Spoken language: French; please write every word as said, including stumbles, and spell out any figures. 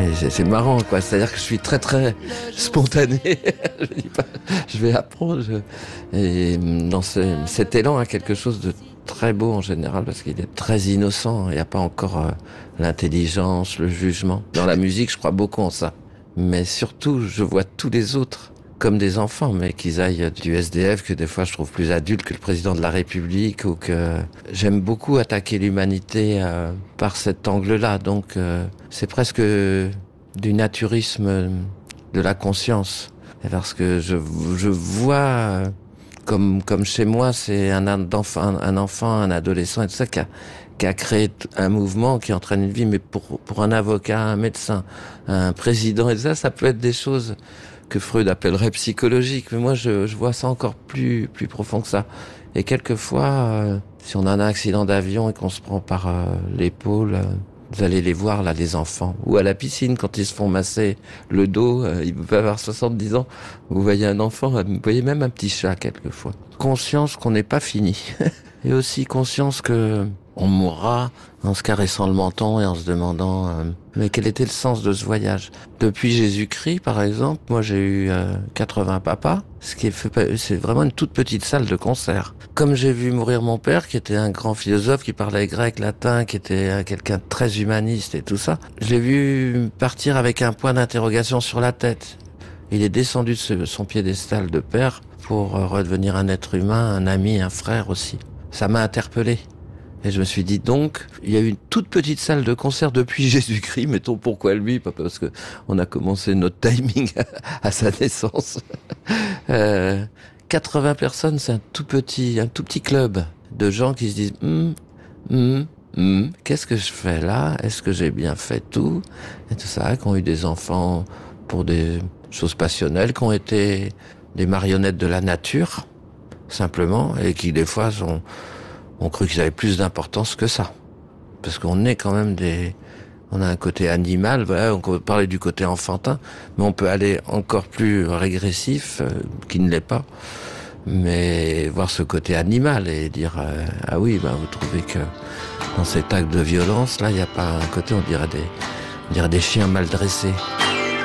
Et c'est, c'est marrant, quoi. C'est-à-dire que je suis très, très spontané. Je dis pas, je vais apprendre. Je... Et dans ce, cet élan a quelque chose de très beau en général, parce qu'il est très innocent. Il n'y a pas encore euh, l'intelligence, le jugement. Dans la musique, je crois beaucoup en ça. Mais surtout, je vois tous les autres comme des enfants, mais qu'ils aillent du S D F, que des fois je trouve plus adulte que le président de la République, ou que j'aime beaucoup attaquer l'humanité euh, par cet angle-là. Donc euh, c'est presque du naturisme de la conscience, parce que je, je vois euh, comme comme chez moi, c'est un, un enfant, un enfant, un adolescent et tout ça qui a qui a créé un mouvement qui entraîne une vie. Mais pour pour un avocat, un médecin, un président et tout ça, ça peut être des choses que Freud appellerait psychologique, mais moi je, je vois ça encore plus plus profond que ça. Et quelquefois, euh, si on a un accident d'avion et qu'on se prend par euh, l'épaule, euh, vous allez les voir là, les enfants, ou à la piscine quand ils se font masser le dos, euh, ils peuvent avoir soixante-dix ans. Vous voyez un enfant, vous voyez même un petit chat quelquefois. Conscience qu'on n'est pas fini, et aussi conscience que on mourra en se caressant le menton et en se demandant euh, mais quel était le sens de ce voyage. Depuis Jésus-Christ, par exemple, moi j'ai eu euh, quatre-vingts papas, ce qui est fait, c'est vraiment une toute petite salle de concert. Comme j'ai vu mourir mon père, qui était un grand philosophe, qui parlait grec, latin, qui était euh, quelqu'un de très humaniste et tout ça, je l'ai vu partir avec un point d'interrogation sur la tête. Il est descendu de son piédestal de père pour euh, redevenir un être humain, un ami, un frère aussi. Ça m'a interpellé. Et je me suis dit donc, il y a eu une toute petite salle de concert depuis Jésus-Christ, mettons pourquoi lui, pas parce que on a commencé notre timing à, à sa naissance. Euh, quatre-vingts personnes, c'est un tout petit, un tout petit club de gens qui se disent hum, hum, hum, qu'est-ce que je fais là? Est-ce que j'ai bien fait tout? Et tout ça, qui ont eu des enfants pour des choses passionnelles, qui ont été des marionnettes de la nature, simplement, et qui des fois sont on cru qu'ils avaient plus d'importance que ça. Parce qu'on est quand même des... On a un côté animal, voilà, on peut parler du côté enfantin, mais on peut aller encore plus régressif, euh, qui ne l'est pas, mais voir ce côté animal et dire euh, ah oui, ben vous trouvez que dans cet acte de violence, là, il n'y a pas un côté, on dirait des, on dirait des chiens mal dressés.